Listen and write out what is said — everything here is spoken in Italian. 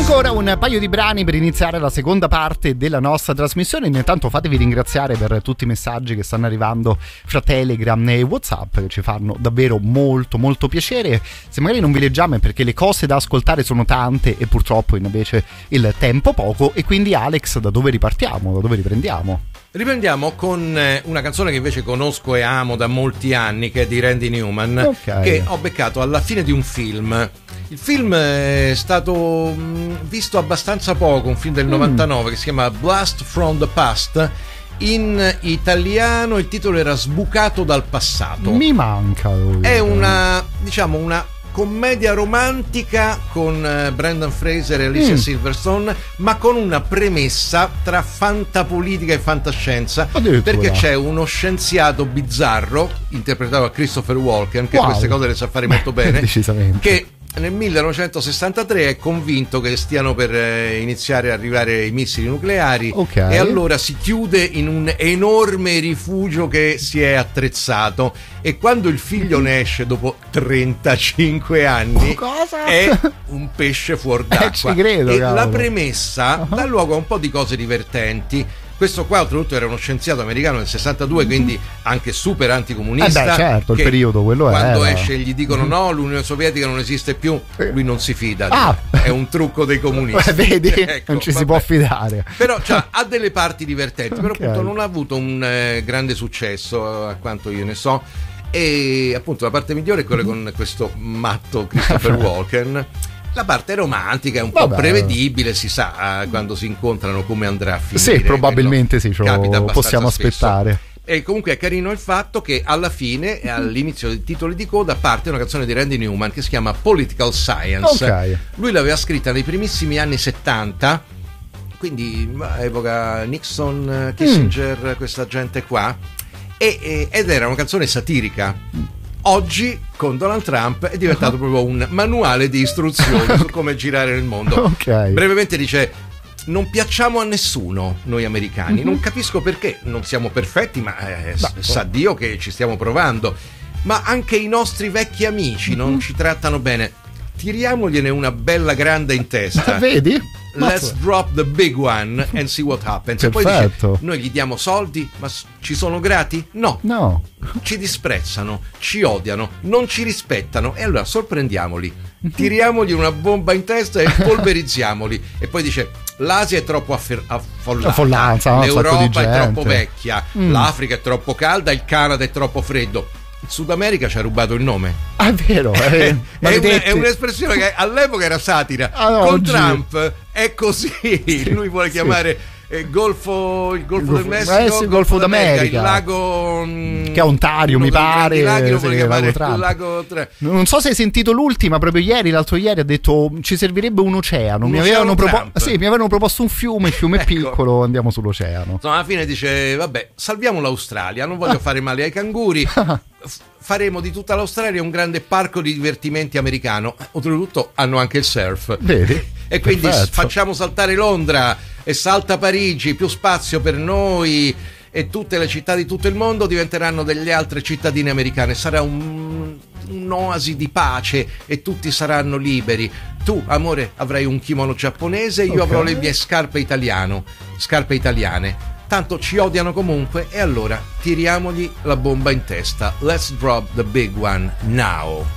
Ancora un paio di brani per iniziare la seconda parte della nostra trasmissione. Intanto fatevi ringraziare per tutti i messaggi che stanno arrivando fra Telegram e WhatsApp, che ci fanno davvero molto molto piacere. Se magari non vi leggiamo è perché le cose da ascoltare sono tante e purtroppo invece il tempo poco. E quindi Alex, da dove ripartiamo? Da dove riprendiamo? Riprendiamo con una canzone che invece conosco e amo da molti anni, che è di Randy Newman, che ho beccato alla fine di un film. Il film è stato visto abbastanza poco, un film del 99 che si chiama Blast from the Past. In italiano il titolo era Sbucato dal passato. Mi manca. È una commedia romantica con Brendan Fraser e Alicia Silverstone, ma con una premessa tra fantapolitica e fantascienza, perché c'è uno scienziato bizzarro interpretato da Christopher Walken, che queste cose le sa fare molto bene, decisamente, che nel 1963 è convinto che stiano per iniziare a arrivare i missili nucleari, e allora si chiude in un enorme rifugio che si è attrezzato, e quando il figlio ne esce dopo 35 anni è un pesce fuor d'acqua. Ci credo, e cavolo. La premessa dà luogo a un po' di cose divertenti. Questo qua oltretutto era uno scienziato americano del 62, quindi anche super anticomunista. Certo, il periodo quello quando era. esce gli dicono no, l'Unione Sovietica non esiste più, lui non si fida. È un trucco dei comunisti. Vedi, ecco, non ci si può fidare. Però ha delle parti divertenti, però appunto non ha avuto un grande successo, a quanto io ne so. E appunto la parte migliore è quella con questo matto Christopher Walken. La parte romantica è un po' prevedibile, si sa quando si incontrano come andrà a finire. Sì, probabilmente sì, possiamo spesso aspettare. E comunque è carino il fatto che alla fine, all'inizio dei titoli di coda, parte una canzone di Randy Newman che si chiama Political Science. Lui l'aveva scritta nei primissimi anni 70, quindi epoca Nixon, Kissinger, questa gente qua, ed era una canzone satirica. Oggi con Donald Trump è diventato proprio un manuale di istruzioni su come girare nel mondo. Brevemente dice: non piacciamo a nessuno noi americani, non capisco perché, non siamo perfetti, ma sa Dio che ci stiamo provando, ma anche i nostri vecchi amici non ci trattano bene, tiriamogliene una bella grande in testa. Vedi? Let's drop the big one and see what happens. E poi dice: noi gli diamo soldi, ma ci sono grati? No. Ci disprezzano, ci odiano, non ci rispettano, e allora sorprendiamoli, tiriamogli una bomba in testa e polverizziamoli. E poi dice: l'Asia è troppo affollata, l'Europa è troppo vecchia, l'Africa è troppo calda, il Canada è troppo freddo. Il Sud America ci ha rubato il nome. È vero, è un'espressione che all'epoca era satira. Con oggi Trump è così. Lui vuole chiamare il Golfo del Messico, il Golfo d'America, il lago che è Ontario, mi pare. Non so se hai sentito l'ultima, proprio l'altro ieri ha detto ci servirebbe un oceano. Mi avevano proposto un fiume piccolo, andiamo sull'oceano. Insomma, alla fine dice: vabbè, salviamo l'Australia, non voglio fare male ai canguri. Faremo di tutta l'Australia un grande parco di divertimenti americano. Oltretutto hanno anche il surf. Vedi? E quindi facciamo saltare Londra e salta Parigi, più spazio per noi, e tutte le città di tutto il mondo diventeranno delle altre cittadine americane. Sarà un'oasi di pace e tutti saranno liberi. Tu, amore, avrai un kimono giapponese, io avrò le mie scarpe italiane. Tanto ci odiano comunque, e allora tiriamogli la bomba in testa. Let's drop the big one now.